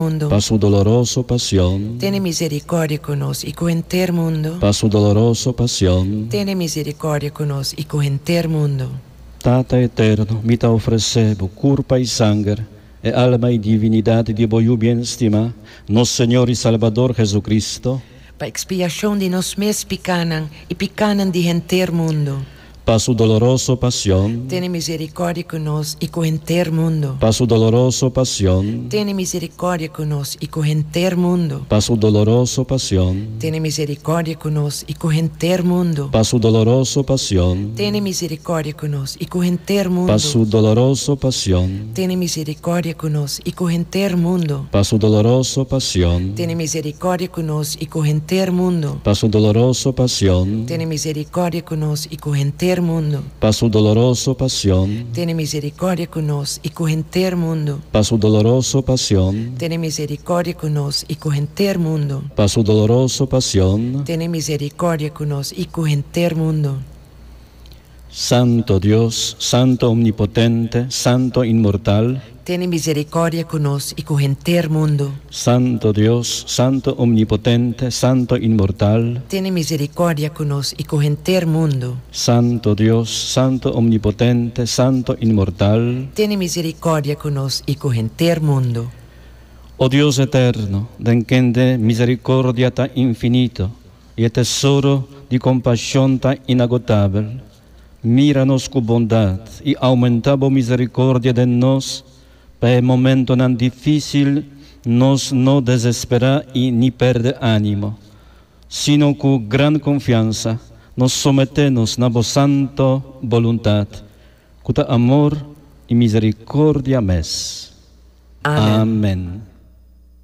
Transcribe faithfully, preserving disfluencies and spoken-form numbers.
mundo. Pa su doloroso pasión, Tiene misericordia con nos y con enter mundo. pa su doloroso pasión, Tiene misericordia con nos y con enter mundo. Tata eterno, mi te ofrecebo curpa y sangre, e alma y divinidad de voyu bien estima, nos Señor y Salvador Jesucristo, Pa expiación de nos mes picanan y picanan de enter mundo. pa su doloroso pasión, Tiene misericordia con nos y con enter mundo. pa su doloroso pasión, Tiene misericordia con nos y con enter mundo. pa su doloroso pasión, Tiene misericordia con nos y con enter mundo. pa su doloroso pasión, Tiene misericordia con nos y con enter mundo. pa su doloroso pasión, Tiene misericordia con nos y con enter mundo. pa su doloroso pasión, Tiene misericordia con nos y con enter mundo. pa su doloroso pasión, Tiene misericordia con nos y con enter mundo. pa su doloroso pasión, Tiene misericordia con nos y con enter mundo. pa su doloroso pasión, Tiene misericordia con nos y con enter mundo. pa su doloroso pasión, Tiene misericordia con nos y con enter mundo. Santo Dios, Santo Omnipotente, Santo Inmortal, Tiene misericordia con nos y con enter mundo. Santo Dios, Santo Omnipotente, Santo Inmortal, Tiene misericordia con nos y con enter mundo. Santo Dios, Santo Omnipotente, Santo Inmortal, Tiene misericordia con nos y con enter mundo. oh Dios eterno, den de misericordia tan infinito y el tesoro de compasión tan inagotable, míranos con bondad y aumentabo misericordia de nos, para el momento tan difícil nos no desespera y ni perde ánimo, sino con gran confianza nos sometemos a vos santo voluntad, con amor y misericordia mes. Amén. Amén.